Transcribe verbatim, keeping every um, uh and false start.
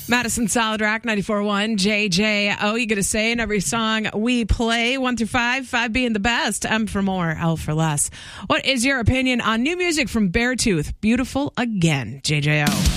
Madison Solid Rock ninety-four point one, J J O. You got to say in every song we play, one through five, five being the best, M for more, L for less. What is your opinion on new music from Beartooth? Beautiful Again, J J O.